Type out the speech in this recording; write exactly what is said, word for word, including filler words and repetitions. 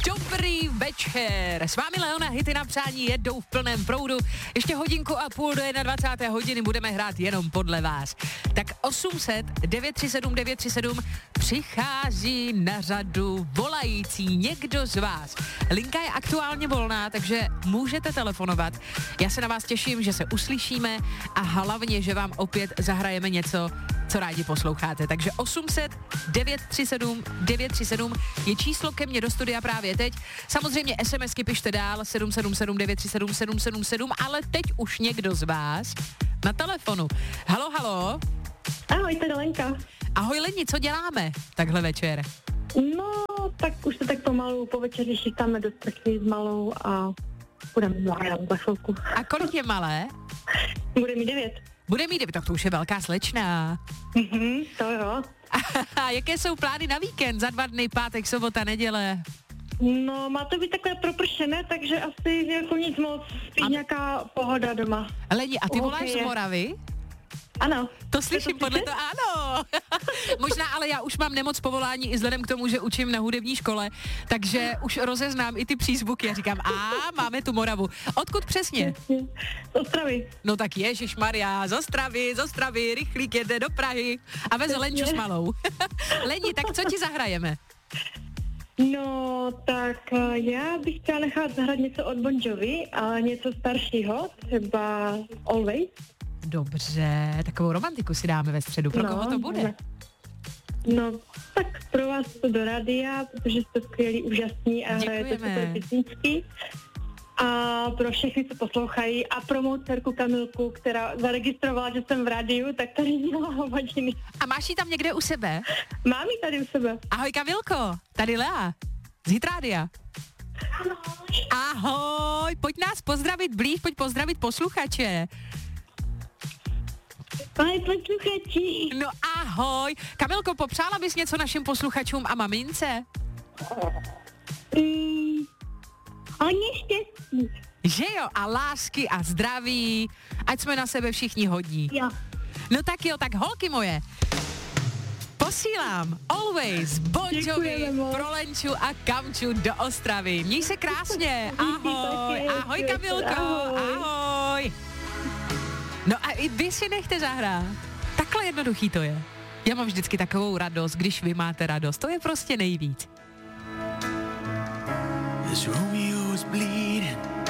Dobrý večer. S vámi Leona, hity na přání jedou v plném proudu. Ještě hodinku a půl do dvacáté jedné hodiny budeme hrát jenom podle vás. Tak osm set devět tři sedm devět tři sedm přichází na řadu volající někdo z vás. Linka je aktuálně volná, takže můžete telefonovat. Já se na vás těším, že se uslyšíme a hlavně, že vám opět zahrajeme něco, co rádi posloucháte. Takže osm set devět tři sedm devět tři sedm je číslo ke mně do studia právě teď. Samozřejmě SMSky pište dál sedm sedm sedm devět tři sedm sedm sedm sedm, ale teď už někdo z vás na telefonu. Halo, halo. Ahoj, tady Lenka. Ahoj Leni, co děláme takhle večer? No, tak už se tak pomalu po večeři chytáme do sprchy s malou a budeme hrát za chvilku. A kolik je malé? Bude mi devět. Bude mít devět, tak to už je velká slečna. Mhm, to jo. A jaké jsou plány na víkend? Za dva dny, pátek, sobota, neděle? No, má to být takové propršené, takže asi jako nic moc, spíš nějaká pohoda doma. Leni, a ty Okay. voláš z Moravy? Ano. To slyším podle toho, ano. Možná, ale já už mám nemoc povolání i vzhledem k tomu, že učím na hudební škole, takže už rozeznám i ty přízvuky a říkám, a máme tu Moravu. Odkud přesně? Z Ostravy. No tak ježišmarja, z Ostravy, z Ostravy, rychlík jede do Prahy a veze Lenču s malou. Leni, tak co ti zahrajeme? No, tak eh, já bych chtěla nechat zahrát něco od Bon Jovi a něco staršího, třeba Always. Dobře, takovou romantiku si dáme ve středu. Pro no, koho to bude? Ne. No, tak pro vás to do rádia, protože jste skvělí, úžasní a hrajete super písničky. A pro všechny, co poslouchají a pro mou dcerku Kamilku, která zaregistrovala, že jsem v rádiu, tak tady dělá hodiny. A máš ji tam někde u sebe? Mám ji tady u sebe. Ahoj Kamilko, tady Lea z Hitrádia. Ahoj. Ahoj, pojď nás pozdravit blíž, pojď pozdravit posluchače. Ahoj posluchači. No ahoj. Kamilko, popřála bys něco našim posluchačům a mamince? Mm, hodně štěstí. Že jo, a lásky a zdraví, ať jsme na sebe všichni hodní. Jo. No tak jo, tak holky moje, posílám Always Bon Jovi pro Lenču a Kamču do Ostravy. Měj se krásně, ahoj, ahoj Kamilko, ahoj. No a i vy si nechte zahrát. Takhle jednoduchý to je. Já mám vždycky takovou radost, když vy máte radost. To je prostě nejvíc. This Romeo is bleeding.